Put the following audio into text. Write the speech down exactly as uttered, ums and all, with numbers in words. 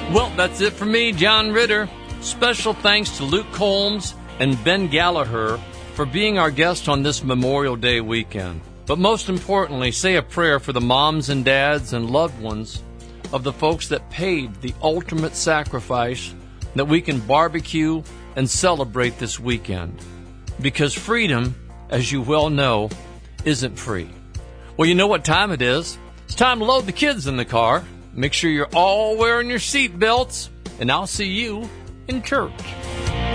Well, that's it for me, John Ritter. Special thanks to Luke Combs and Ben Gallagher for being our guests on this Memorial Day weekend. But most importantly, say a prayer for the moms and dads and loved ones of the folks that paid the ultimate sacrifice that we can barbecue and celebrate this weekend. Because freedom, as you well know, isn't free. Well, you know what time it is. It's time to load the kids in the car. Make sure you're all wearing your seat belts, and I'll see you in church.